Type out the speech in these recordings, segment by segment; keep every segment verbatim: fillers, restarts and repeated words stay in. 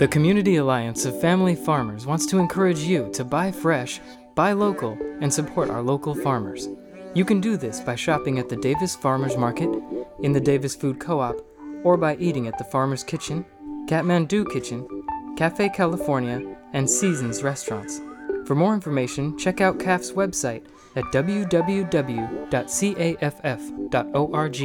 The Community Alliance of Family Farmers wants to encourage you to buy fresh, buy local, and support our local farmers. You can do this by shopping at the Davis Farmers Market, in the Davis Food Co-op, or by eating at the Farmer's Kitchen, Kathmandu Kitchen, Cafe California, and Seasons Restaurants. For more information, check out C A F's website at w w w dot caff dot org.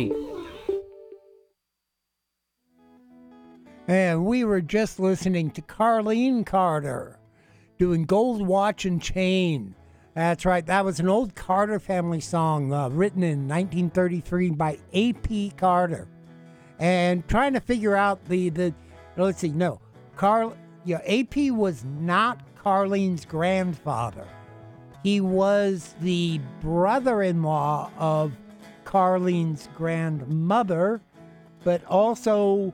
And we were just listening to Carlene Carter doing Gold Watch and Chain. That's right. That was an old Carter family song uh, written in nineteen thirty-three by A P Carter. And trying to figure out the, the let's see, no, Carl, yeah, A P was not Carlene's grandfather. He was the brother-in-law of Carlene's grandmother, but also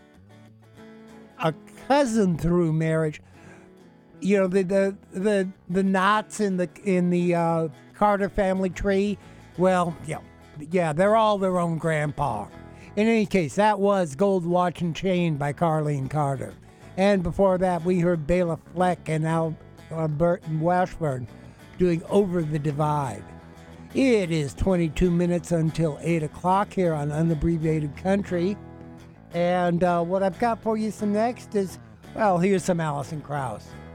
a cousin through marriage. You know, the the the, the knots in the in the uh, Carter family tree. Well, yeah, yeah, they're all their own grandpa. In any case, that was Gold Watch and Chain by Carlene Carter. And before that, we heard Bela Fleck and Albert Washburn doing Over the Divide. It is twenty-two minutes until eight o'clock here on Unabbreviated Country. And uh, what I've got for you some next is, well, here's some Alison Krauss.